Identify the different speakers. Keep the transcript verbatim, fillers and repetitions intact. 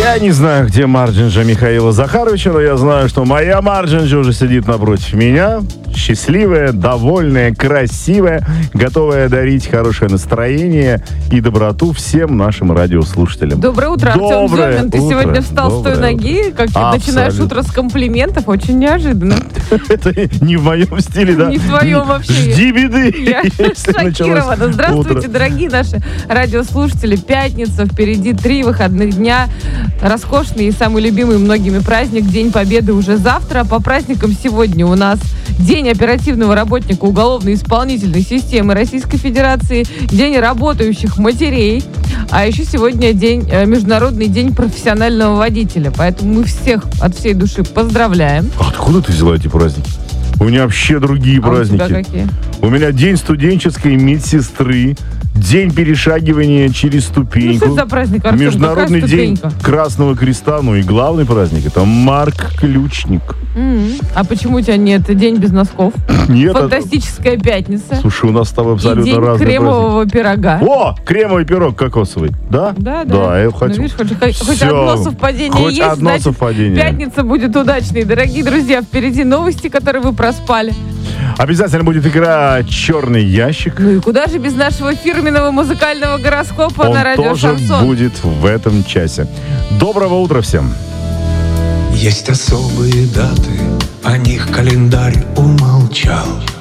Speaker 1: Я не знаю, где Марджинджа Михаила Захаровича, но я знаю, что моя Марджинджа уже сидит напротив меня. Счастливая, довольная, красивая, готовая дарить хорошее настроение и доброту всем нашим радиослушателям.
Speaker 2: Доброе утро, Артем Демин. Ты сегодня встал с той ноги, как ты начинаешь утро с комплиментов. Очень неожиданно.
Speaker 1: Это не в моем стиле, да?
Speaker 2: Не в твоем вообще.
Speaker 1: Жди беды.
Speaker 2: Я шокирована. Здравствуйте, дорогие наши радиослушатели. Пятница, впереди три выходных дня. Роскошный и самый любимый многими праздник. День Победы уже завтра. По праздникам сегодня у нас День оперативного работника уголовно-исполнительной системы Российской Федерации, День работающих матерей, а еще сегодня день, Международный день профессионального водителя. Поэтому мы всех от всей души поздравляем.
Speaker 1: Откуда ты взяла эти праздники? У меня вообще другие
Speaker 2: а
Speaker 1: праздники.
Speaker 2: У тебя какие?
Speaker 1: У меня день студенческой медсестры, день перешагивания через ступеньку.
Speaker 2: Ну, что это за праздник, Артем?
Speaker 1: Международный день Красного Креста. Ну и главный праздник — это Марк Ключник.
Speaker 2: Mm-hmm. А почему у тебя нет день без носков?
Speaker 1: Нет.
Speaker 2: Фантастическая пятница.
Speaker 1: Слушай, у нас с тобой абсолютно
Speaker 2: и день
Speaker 1: разные
Speaker 2: кремового
Speaker 1: праздники.
Speaker 2: Пирога.
Speaker 1: О, кремовый пирог кокосовый. Да?
Speaker 2: Да, да.
Speaker 1: Да, я хочу.
Speaker 2: Ну, видишь, хоть, хоть одно совпадение
Speaker 1: хоть
Speaker 2: есть,
Speaker 1: одно
Speaker 2: значит,
Speaker 1: совпадение.
Speaker 2: Пятница будет удачной. Дорогие друзья, впереди новости, которые вы проспали.
Speaker 1: Обязательно будет игра «Черный ящик».
Speaker 2: Ну и куда же без нашего фирменного музыкального гороскопа
Speaker 1: Он
Speaker 2: на радио
Speaker 1: тоже
Speaker 2: «Шансон».
Speaker 1: будет в этом часе. Доброго утра всем.
Speaker 3: Есть особые даты, о них календарь умолчал.